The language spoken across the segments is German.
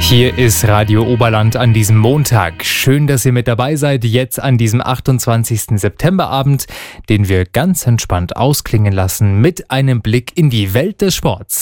Hier ist Radio Oberland an diesem Montag. Schön, dass ihr mit dabei seid, jetzt an diesem 28. Septemberabend, den wir ganz entspannt ausklingen lassen mit einem Blick in die Welt des Sports.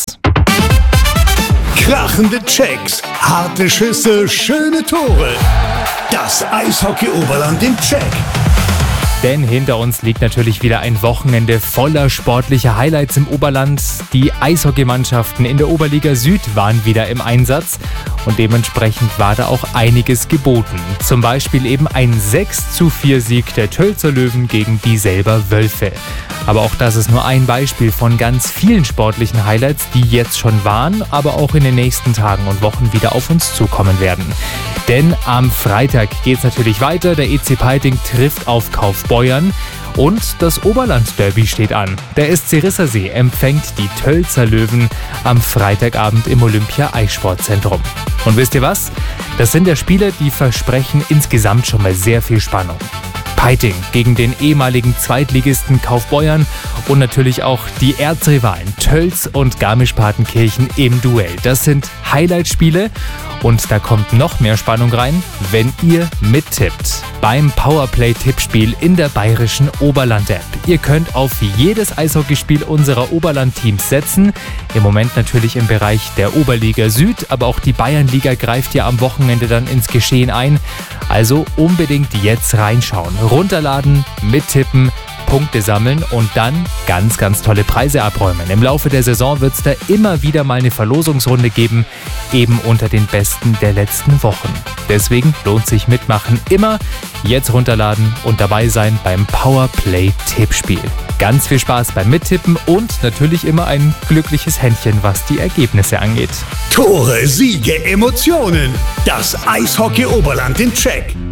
Krachende Checks, harte Schüsse, schöne Tore. Das Eishockey Oberland im Check. Denn hinter uns liegt natürlich wieder ein Wochenende voller sportlicher Highlights im Oberland. Die Eishockeymannschaften in der Oberliga Süd waren wieder im Einsatz und dementsprechend war da auch einiges geboten. Zum Beispiel eben ein 6:4 Sieg der Tölzer Löwen gegen die Selber Wölfe. Aber auch das ist nur ein Beispiel von ganz vielen sportlichen Highlights, die jetzt schon waren, aber auch in den nächsten Tagen und Wochen wieder auf uns zukommen werden. Denn am Freitag geht es natürlich weiter. Der EC Peiting trifft auf Kaufbeuern und das Oberland-Derby steht an. Der SC Rissersee empfängt die Tölzer Löwen am Freitagabend im Olympia-Eissportzentrum. Und wisst ihr was? Das sind ja Spiele, die versprechen insgesamt schon mal sehr viel Spannung. Peiting gegen den ehemaligen Zweitligisten Kaufbeuern und natürlich auch die Erzrivalen Tölz und Garmisch-Partenkirchen im Duell. Das sind Highlight-Spiele und da kommt noch mehr Spannung rein, wenn ihr mittippt beim Powerplay-Tippspiel in der bayerischen Oberland-App. Ihr könnt auf jedes Eishockeyspiel unserer Oberland-Teams setzen. Im Moment natürlich im Bereich der Oberliga Süd, aber auch die Bayernliga greift ja am Wochenende dann ins Geschehen ein. Also unbedingt jetzt reinschauen, runterladen, mittippen, Punkte sammeln und dann ganz, ganz tolle Preise abräumen. Im Laufe der Saison wird es da immer wieder mal eine Verlosungsrunde geben, eben unter den Besten der letzten Wochen. Deswegen lohnt sich mitmachen immer jetzt runterladen und dabei sein beim Powerplay-Tippspiel. Ganz viel Spaß beim Mittippen und natürlich immer ein glückliches Händchen, was die Ergebnisse angeht. Tore, Siege, Emotionen. Das Eishockey Oberland im Check.